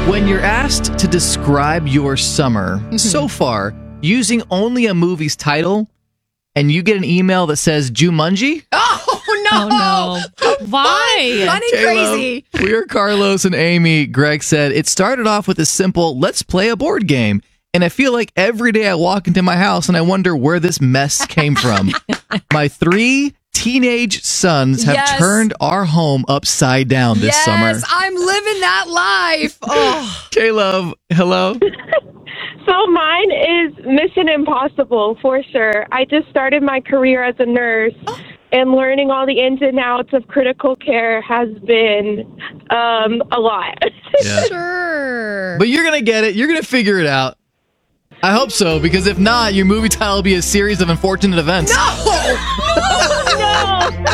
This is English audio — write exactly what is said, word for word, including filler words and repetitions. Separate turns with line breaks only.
When you're asked to describe your summer
Mm-hmm.
so far using only a movie's title, and you get an email that says Jumanji?
Oh, no.
Oh, no. Why?
Funny
Caleb,
crazy.
We are Carlos and Amy. Greg said, it started off with a simple, let's play a board game. And I feel like every day I walk into my house and I wonder where this mess came from. My three teenage sons have
Yes.
turned our home upside down this
yes,
summer.
I'm living that life. Oh,
Caleb, hello.
So mine is Mission Impossible for sure. I just started my career as a nurse, and learning all the ins and outs of critical care has been um, a lot.
Yeah.
sure.
But you're going to get it. You're going to figure it out. I hope so, because if not, your movie title will be a series of unfortunate events.
No!